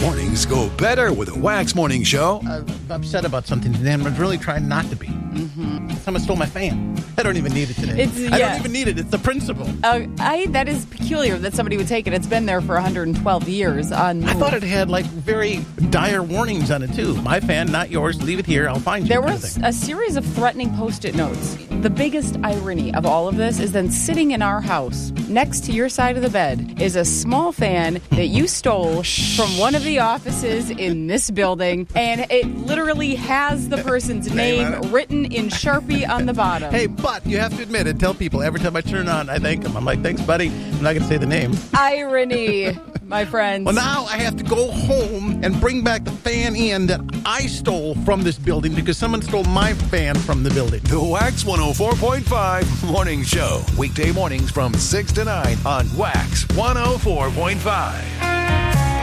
Mornings go better with a Wax Morning Show. I'm upset about something today. I'm really trying not to be. Someone stole my fan. I don't even need it today. I don't even need it. It's the principle. That is peculiar that somebody would take it. It's been there for 112 years. I thought it had very dire warnings on it, too. My fan, not yours. Leave it here. I'll find you. There was a series of threatening Post-it notes. The biggest irony of all of this is then sitting in our house, next to your side of the bed, is a small fan that you stole from one of the offices in this building, and it literally has the person's name written in Sharpie on the bottom. Hey, but you have to admit it. Tell people every time I turn it on, I thank them. I'm like, thanks, buddy. I'm not going to say the name. Irony, my friends. Well, now I have to go home and bring back the fan in that I stole from this building because someone stole my fan from the building. The Wax 104.5 Morning Show. Weekday mornings from 6 to 9 on Wax 104.5.